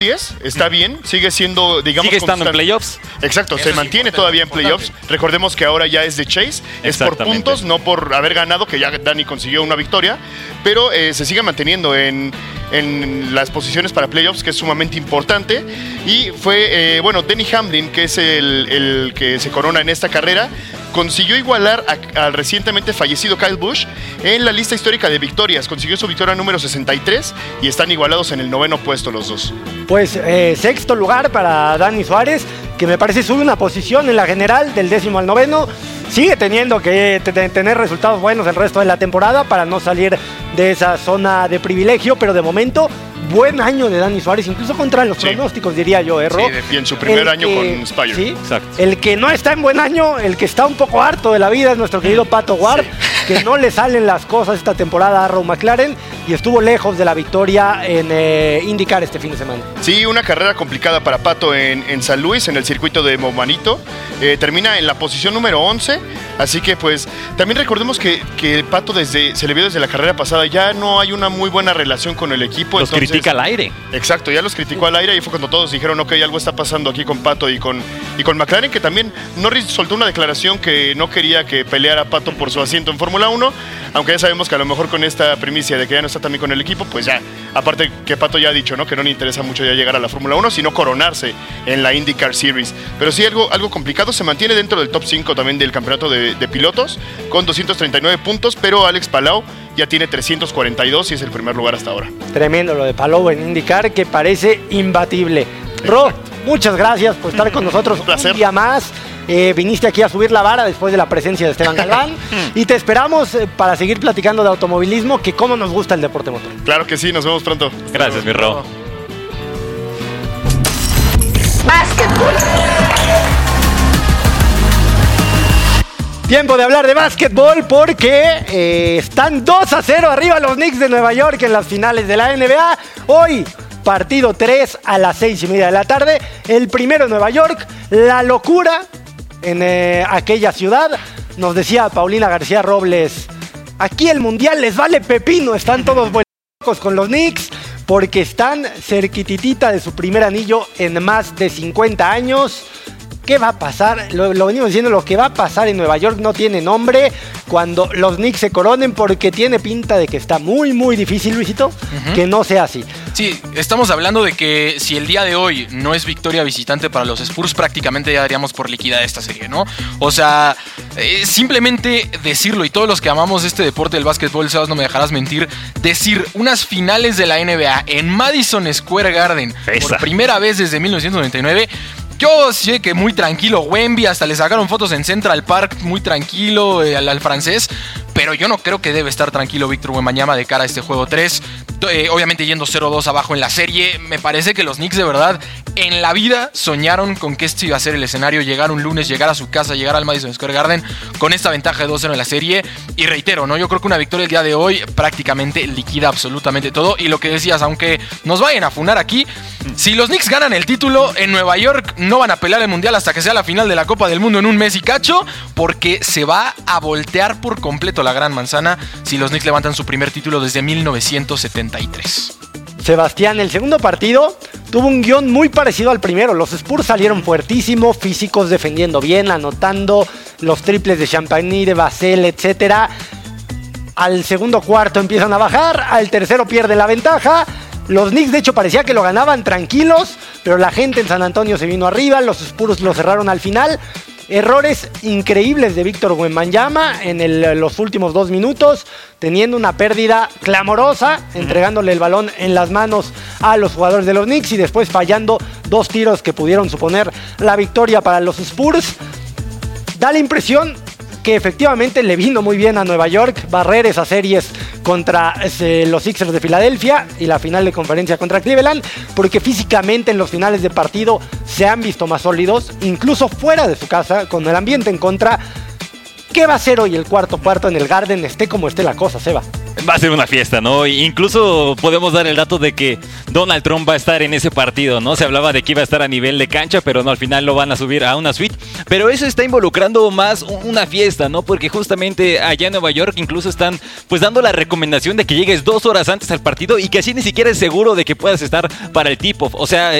10, está bien, sigue siendo, digamos... Sigue estando en playoffs. Exacto, se mantiene todavía en playoffs. Recordemos que ahora ya es de Chase, es por puntos, no por haber ganado, que ya Dani consiguió una victoria, pero se sigue manteniendo en las posiciones para playoffs, que es sumamente importante. Y fue, Denny Hamlin, que es el que se corona en esta carrera, consiguió igualar al recientemente fallecido Kyle Busch en la lista histórica de victorias. Consiguió su victoria número 63 y están igualados en el 9º puesto los dos. Pues sexto lugar para Dani Suárez, que me parece sube una posición en la general del 10º al 9º. Sigue teniendo que tener resultados buenos el resto de la temporada para no salir de esa zona de privilegio, pero de momento buen año de Dani Suárez, incluso contra los pronósticos, diría yo, ¿Ro? Sí, y en su primer año con Spire. Sí, exacto. El que no está en buen año, el que está un poco harto de la vida es nuestro querido Pato Ward, que no le salen las cosas esta temporada a Arrow McLaren y estuvo lejos de la victoria en IndyCar este fin de semana. Sí, una carrera complicada para Pato en San Luis, en el circuito de Momanito. Termina en la posición número 11, así que pues también recordemos que Pato se le vio desde la carrera pasada, ya no hay una muy buena relación con el equipo. Los critica al aire. Exacto, ya los criticó al aire y fue cuando todos dijeron, ok, algo está pasando aquí con Pato y con McLaren, que también Norris soltó una declaración que no quería que peleara Pato por su asiento en Fórmula 1, aunque ya sabemos que a lo mejor con esta primicia de que ya no está también con el equipo, pues ya, aparte que Pato ya ha dicho, ¿no?, que no le interesa mucho ya llegar a la Fórmula 1, sino coronarse en la IndyCar Series. Pero sí, algo complicado, se mantiene dentro del top 5 también del campeonato de pilotos, con 239 puntos, pero Alex Palou ya tiene 342 y es el primer lugar hasta ahora. Tremendo lo de Palou en IndyCar, que parece imbatible. Ro, muchas gracias por estar con nosotros un día más. Viniste aquí a subir la vara después de la presencia de Esteban Galván y te esperamos para seguir platicando de automovilismo, que cómo nos gusta el deporte motor. Claro que sí, nos vemos pronto. Gracias, mi Ro. Básquetbol. Tiempo de hablar de básquetbol porque están 2-0 arriba los Knicks de Nueva York en las finales de la NBA. Hoy, partido 3 a las 6:30 de la tarde. El primero en Nueva York. La locura en aquella ciudad. Nos decía Paulina García Robles, aquí el mundial les vale pepino. Están todos locos con los Knicks porque están cerquititita de su primer anillo en más de 50 años. ¿Qué va a pasar? Lo venimos diciendo, lo que va a pasar en Nueva York no tiene nombre cuando los Knicks se coronen, porque tiene pinta de que está muy, muy difícil, Luisito, que no sea así. Sí, estamos hablando de que si el día de hoy no es victoria visitante para los Spurs, prácticamente ya daríamos por liquidada esta serie, ¿no? O sea, simplemente decirlo, y todos los que amamos este deporte del básquetbol, Sebas, no me dejarás mentir, decir unas finales de la NBA en Madison Square Garden por primera vez desde 1999... Yo sé que muy tranquilo Wemby, hasta le sacaron fotos en Central Park, muy tranquilo al francés, pero yo no creo que debe estar tranquilo Víctor Wembanyama de cara a este juego 3. Obviamente yendo 0-2 abajo en la serie, me parece que los Knicks de verdad en la vida soñaron con que este iba a ser el escenario, llegar un lunes, llegar a su casa, llegar al Madison Square Garden con esta ventaja de 2-0 en la serie. Y reitero, ¿no? Yo creo que una victoria el día de hoy prácticamente liquida absolutamente todo. Y lo que decías, aunque nos vayan a funar aquí, si los Knicks ganan el título en Nueva York, no van a pelear el mundial hasta que sea la final de la Copa del Mundo en un mes y cacho, porque se va a voltear por completo la gran manzana si los Knicks levantan su primer título desde 1973. Sebastián, el segundo partido tuvo un guión muy parecido al primero. Los Spurs salieron fuertísimos, físicos, defendiendo bien, anotando los triples de Champagny, de Basel, etc. Al segundo cuarto empiezan a bajar, al tercero pierde la ventaja. Los Knicks, de hecho, parecía que lo ganaban tranquilos, pero la gente en San Antonio se vino arriba, los Spurs lo cerraron al final. Errores increíbles de Víctor Wembanyama en los últimos 2 minutos, teniendo una pérdida clamorosa, entregándole el balón en las manos a los jugadores de los Knicks y después fallando 2 tiros que pudieron suponer la victoria para los Spurs. Da la impresión que efectivamente le vino muy bien a Nueva York barrer esas series contra los Sixers de Filadelfia y la final de conferencia contra Cleveland, porque físicamente en los finales de partido se han visto más sólidos, incluso fuera de su casa, con el ambiente en contra. ¿Qué va a ser hoy el cuarto en el Garden, esté como esté la cosa, Seba? Va a ser una fiesta, ¿no? Incluso podemos dar el dato de que Donald Trump va a estar en ese partido, ¿no? Se hablaba de que iba a estar a nivel de cancha, pero no, al final lo van a subir a una suite. Pero eso está involucrando más una fiesta, ¿no? Porque justamente allá en Nueva York incluso están pues dando la recomendación de que llegues 2 horas antes al partido y que así ni siquiera es seguro de que puedas estar para el tip-off. O sea,